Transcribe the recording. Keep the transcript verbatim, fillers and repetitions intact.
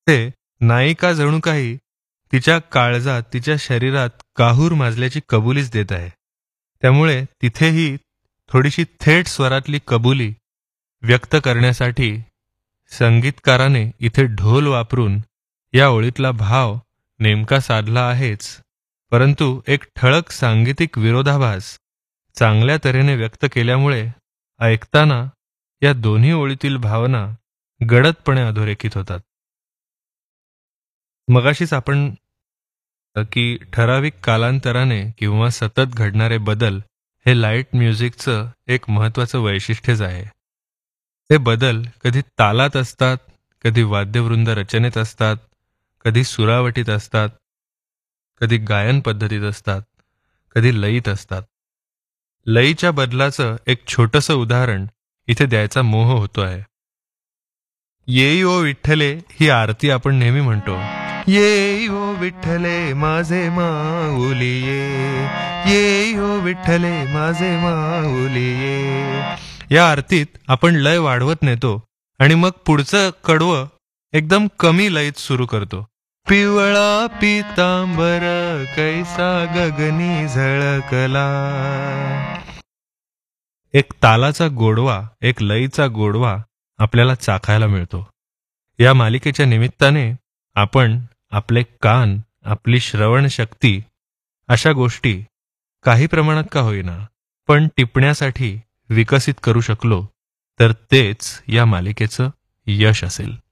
ते नायिका जणू काही तिच्या काळजात, तिच्या शरीरात काहूर माजल्याची कबुलीच देत आहे. त्यामुळे तिथेही थोडीशी थेट स्वरातली कबुली व्यक्त करण्यासाठी संगीतकाराने इथे ढोल वापरून या ओळीतला भाव नेमका साधला आहेच, परंतु एक ठळक सांगीतिक विरोधाभास चांगल्या तऱ्हेने व्यक्त केल्यामुळे ऐकताना या दोन्ही ओळीतील भावना गडदपणे अधोरेखित होतात. मगाशीच आपण की ठराविक कालांतराने किंवा सतत घडणारे बदल हे लाईट म्युझिकचं एक महत्त्वाचं वैशिष्ट्यच आहे. हे बदल कधी तालात असतात, कधी वाद्यवृंद रचनेत असतात, कधी सुरावटीत असतात, कधी गायन पद्धतीत असतात, कधी लयीत असतात. लयीच्या बदलाचं एक छोटंसं उदाहरण इथे द्यायचा मोह होतो आहे. येई ओ विठ्ठले ही आरती आपण नेहमी म्हणतो. येई ओ विठ्ठले माझे माऊली ये, येई ओ विठ्ठले माझे माऊली ये. या आरतीत आपण लय वाढवत नेतो आणि मग पुढचं कडवं एकदम कमी लयीत सुरू करतो. पिवळा पितांबर कैसा गगनी झळकला. एक तालाचा गोडवा, एक लयीचा गोडवा आपल्याला चाखायला मिळतो. या मालिकेच्या निमित्ताने आपण आपले कान, आपली श्रवण शक्ती अशा गोष्टी काही प्रमाणात का होईना पण टिपण्यासाठी विकसित करू शकलो तर तेच या मालिकेचं यश असेल.